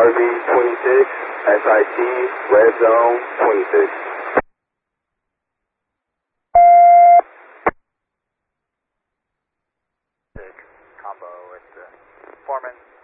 RV-26, SIT, red zone 26. Combo with the foreman.